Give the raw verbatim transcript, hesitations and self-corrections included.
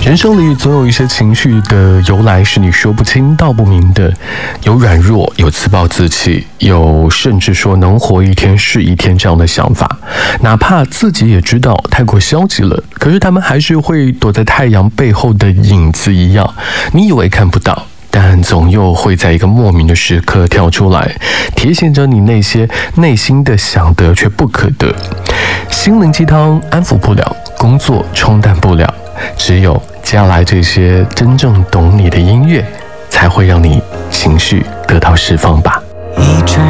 人生里总有一些情绪的由来是你说不清道不明的，有软弱，有自暴自弃，有甚至说能活一天是一天这样的想法。哪怕自己也知道太过消极了，可是他们还是会躲在太阳背后的影子一样，你以为看不到，但总又会在一个莫名的时刻跳出来，提醒着你那些内心的想得却不可得。心灵鸡汤安抚不了，工作冲淡不了，只有接下来这些真正懂你的音乐，才会让你情绪得到释放吧。 一转